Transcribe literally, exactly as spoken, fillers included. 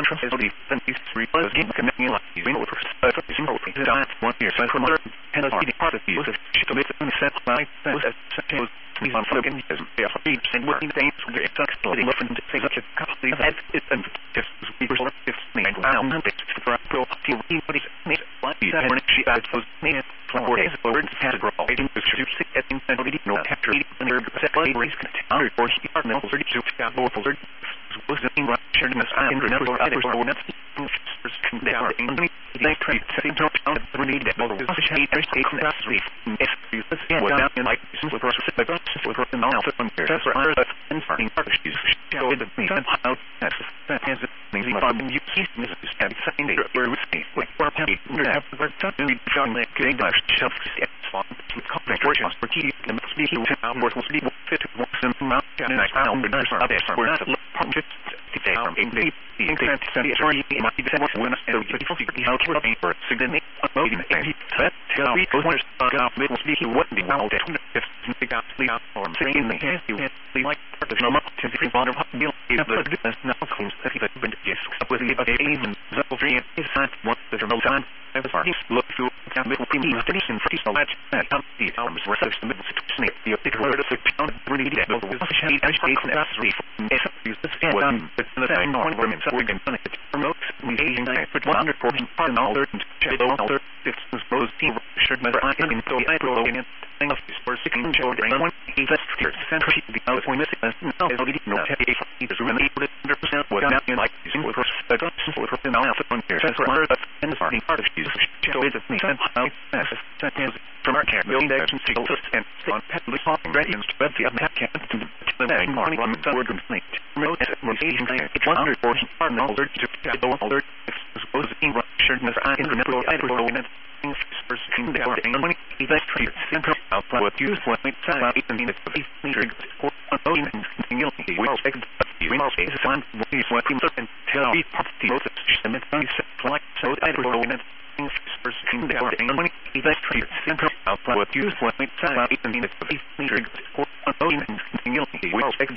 facility and these three was game connecting like using over single diet one year so from other and as the part of the use of to make the set like that was was we on fucking as they are being and working things with the exploding muffin to say such a couple of heads it's and just we were if me and found and it's for a pro team what is made like that when she had those made four days forward had to grow in the ship getting and we didn't know after and there was a play race under for he are now thirty-two got more for was in right sharing this and never other for net they are in the they trade same talk on the need that all the shade and state class reef if you was down in like simple process by process for the now for that's right and farming parties show the me how that has things farming you see this is at second day where we see like for happy we have the work to be done like getting the shelf it's fun to complex workshops for key and speaking to our work will be fit to work some amount and I found the nurse are there we're not project today from in the internet study attorney might be the one so you can see how to be for significant motive and that tell me goes one got with speaking what the now that if they got the form saying they have you like the normal to the bottom of the bill is now claims that he been yes with the even so free is not what the remote time ever look to can make me station for so much that the arms were such the snake the word of the town really that was shade and space and that's reef use the stand on but the same one women so we can promote engaging for one hundred forty part and all third and check all third it's rose team shirt measure I can so I pro in thing of this for sixteen children one that's here century the other point is no already no either women one hundred percent was not in like using with the for the now for one year that's where that's and the starting part of Jesus so it's me how that is from our care building action signals and on petly talking radiance but the other can't to the name morning on the word complete remote engaging it's one hundred forty part and all third to go all third suppose in shirt measure I can remember I pro in first thing they are and when he that's true central output with use what makes out even in the meter or on and continually we expect the remote space is on what is what in certain tell the property of the system is like so I pro in first thing they are and when he that's true central output with use what makes out even in the meter or on and continually we expect